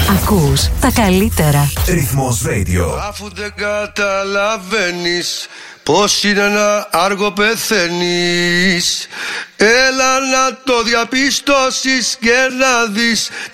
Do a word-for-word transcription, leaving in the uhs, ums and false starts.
Ακούς τα καλύτερα. Ρυθμός Radio. Αφού δεν καταλαβαίνεις πως είναι να άργο πεθαίνεις, έλα να το διαπιστώσεις και να δεις